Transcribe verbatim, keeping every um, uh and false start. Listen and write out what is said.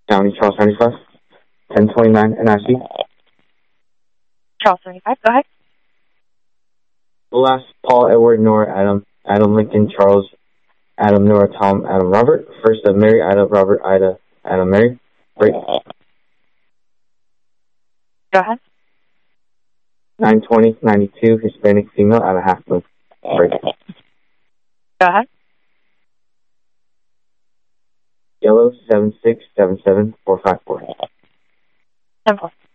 County, Charles seventy-five, ten twenty-nine N I C. Charles seventy-five, go ahead. Last, Paul, Edward, Nora, Adam, Adam, Lincoln, Charles, Adam, Nora, Tom, Adam, Robert. First of Mary, Ida, Robert, Ida, Adam, Mary. Break. Go ahead. nine twenty ninety-two Hispanic female out of Half Moon. Break. Go ahead. Yellow, seven six seven seven four five four. Simple.